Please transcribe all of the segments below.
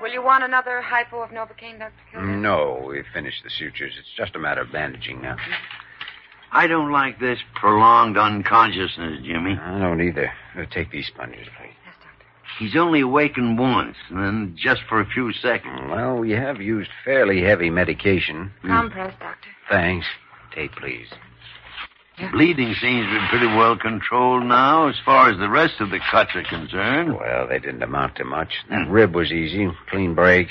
Will you want another hypo of Novocaine, Dr. Kildare? No, we've finished the sutures. It's just a matter of bandaging now. I don't like this prolonged unconsciousness, Jimmy. I don't either. Take these sponges, please. Yes, Doctor. He's only awakened once, and then just for a few seconds. Well, we have used fairly heavy medication. Compress, Doctor. Thanks. Tape, please. Bleeding seems to be pretty well controlled now as far as the rest of the cuts are concerned. Well, they didn't amount to much. That rib was easy. Clean break.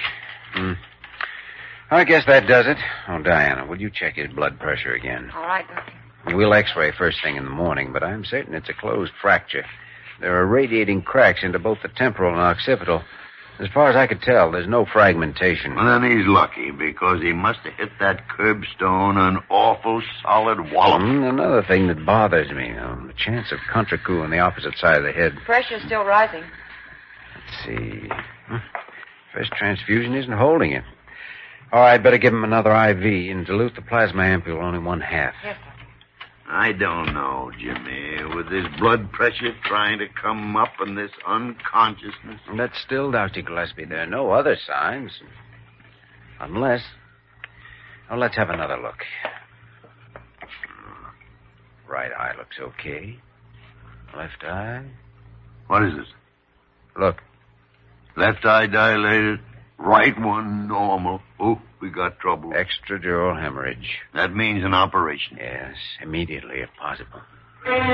I guess that does it. Oh, Diana, will you check his blood pressure again? All right, Doctor. We'll x-ray first thing in the morning, but I'm certain it's a closed fracture. There are radiating cracks into both the temporal and occipital. As far as I could tell, there's no fragmentation. Well, then he's lucky, because he must have hit that curbstone an awful solid wallop. Another thing that bothers me, the chance of Contra-coup on the opposite side of the head. Pressure's still rising. Let's see. First transfusion isn't holding it. All right, better give him another IV and dilute the plasma ampule only 1/2. Yes, Doctor. I don't know, Jimmy. With this blood pressure trying to come up and this unconsciousness. That's still, Dr. Gillespie. There are no other signs. Unless... Oh, let's have another look. Right eye looks okay. Left eye. What is this? Look. Left eye dilated. Right one normal. Oh, we got trouble. Extradural hemorrhage. That means an operation. Yes, immediately if possible.